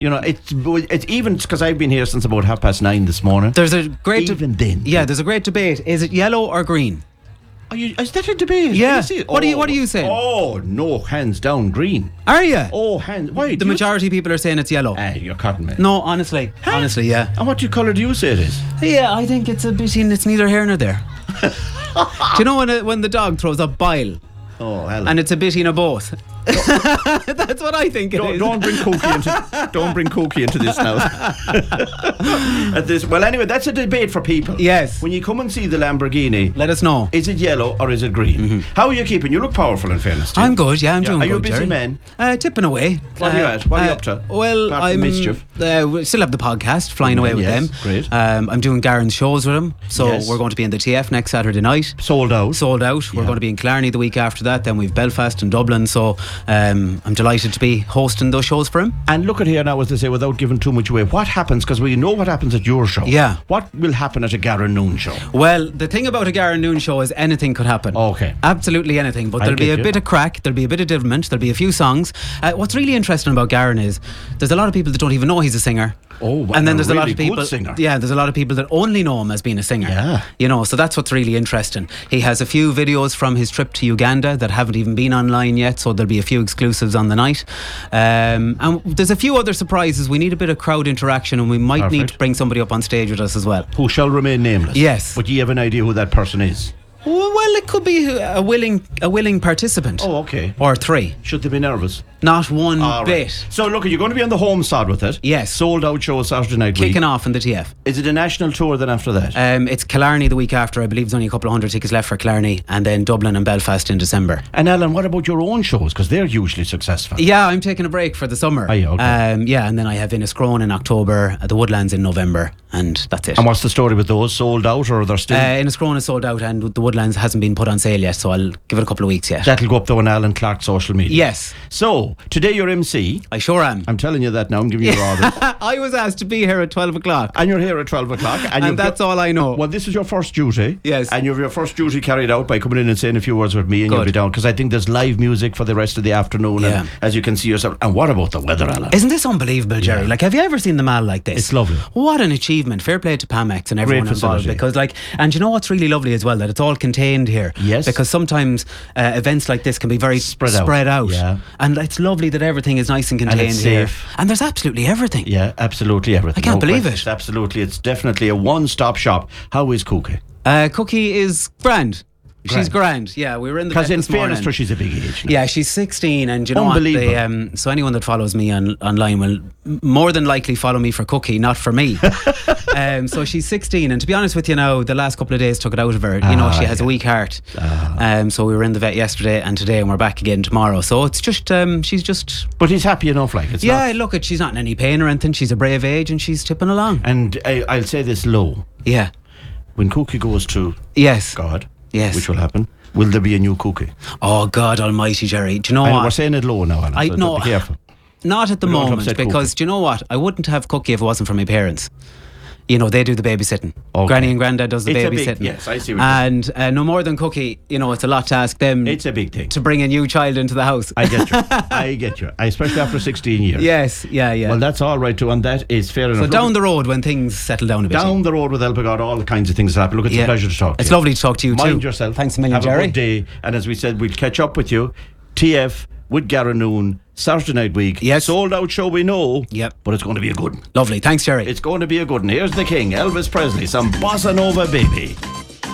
You know, it's even because I've been here since about 9:30 this morning. There's a great then. Yeah, there's a great debate. Is it yellow or green? Is that a debate? Yeah. What are you saying? Oh no, hands down green. Are you? Oh, hands. Why? The majority of people are saying it's yellow. You're cutting me. No, honestly, yeah. And what colour do you say it is? Yeah, I think it's a bit. It's neither here nor there. Do you know when the dog throws up bile? Oh, hell. And it's a bit in a both. That's what I think it is. Don't bring Cookie into this now. Well, anyway, that's a debate for people. Yes. When you come and see the Lamborghini, let us know. Is it yellow or is it green? Mm-hmm. How are you keeping? You look powerful, in fairness. I'm good. Yeah, I'm doing good. Are you a busy Jerry? man? Tipping away. What are you at? What are you up to? Well, I'm mischief. We still have the podcast flying away with them. Great. I'm doing Garen's shows with him, so we're going to be in the TF next Saturday night. Sold out. We're going to be in Killarney the week after that. Then we've Belfast and Dublin. So I'm delighted to be hosting those shows for him. And look at here now, as they say, without giving too much away, what happens, because we know what happens at your show. Yeah. What will happen at a Garen Noon show? Well, the thing about a Garen Noon show is anything could happen. Okay. Absolutely anything. But there'll be a bit of crack, there'll be a bit of development, there'll be a few songs. What's really interesting about Garen is there's a lot of people that don't even know he's a singer. Oh, and then there's a lot of people. Singer. Yeah, there's a lot of people that only know him as being a singer. Yeah. You know, so that's what's really interesting. He has a few videos from his trip to Uganda that haven't even been online yet, so there'll be a few exclusives on the night. And there's a few other surprises. We need a bit of crowd interaction, and we might need to bring somebody up on stage with us as well. Who shall remain nameless. Yes. But you have an idea who that person is? Well, it could be a willing participant. Oh, okay. Or three. Should they be nervous? Not one bit. Right. So look, you're going to be on the home side with it. Yes. Sold out show Saturday night week. Kicking off in the TF. Is it a national tour then after that? It's Killarney the week after. I believe there's only a couple of hundred tickets left for Killarney, and then Dublin and Belfast in December. And Alan, what about your own shows? Because they're hugely successful. Yeah, I'm taking a break for the summer. Oh, yeah, okay. And then I have Inniscrone in October, the Woodlands in November, and that's it. And what's the story with those? Sold out, or are they still? Inniscrone is sold out, and the Woodlands hasn't been put on sale yet, so I'll give it a couple of weeks yet. That'll go up though on Alan Clark's social media. Yes. So today you're MC. I sure am. I'm telling you that now. I'm giving you a order. I was asked to be here at 12 o'clock. And you're here at 12 o'clock. And that's all I know. Well, this is your first duty. Yes. And you have your first duty carried out by coming in and saying a few words with me, and you'll be down. Because I think there's live music for the rest of the afternoon. Yeah. And as you can see yourself. And what about the weather, Alan? Isn't this unbelievable, Jerry? Yeah. Like, have you ever seen the Mall like this? It's lovely. What an achievement. Fair play to Pamex and everyone involved. Because, and you know what's really lovely as well? That it's all contained here. Yes. Because sometimes events like this can be very spread out. Yeah. And it's lovely that everything is nice and contained and it's here. safe. And there's absolutely everything. Yeah, absolutely everything. I can't believe it. Absolutely. It's definitely a one-stop shop. How is Cookie? Cookie is grand. She's grand. Yeah, we were in the vet this morning. Because in fairness to her, she's a big age now. Yeah, she's 16, and you know what? So anyone that follows me online will more than likely follow me for Cookie, not for me. So she's 16, and to be honest with you now, the last couple of days took it out of her. You know, she has a weak heart. So we were in the vet yesterday and today, and we're back again tomorrow. So it's just, she's just... But he's happy enough, like it's yeah, look, she's not in any pain or anything. She's a brave age, and she's tipping along. And I'll say this low. Yeah. When Cookie goes to God... Yes. Which will happen. Will there be a new Cookie? Oh, God almighty, Jerry. Do you know what? We're saying it low now, Alan, so be careful. Not at the moment, because do you know what? I wouldn't have Cookie if it wasn't for my parents. You know, they do the babysitting. Okay. Granny and Grandad does the babysitting. Yes, I see what you're saying. And no more than Cookie, you know, it's a lot to ask them. It's a big thing. To bring a new child into the house. I get you. Especially after 16 years. Yes, yeah. Well, that's all right too, and that is fair enough. So down the road, when things settle down a bit. Down the road with help of God, all the kinds of things that happen. Look, it's a pleasure to talk to you. It's lovely to talk to you too. Mind yourself. Thanks a million, Have Jerry. a good day. And as we said, we'll catch up with you. TF with Garen Noon, Saturday night week. Yes. Sold out show, we know. Yep. But it's going to be a good one. Lovely. Thanks, Jerry. It's going to be a good one. Here's the king, Elvis Presley, some bossa nova baby.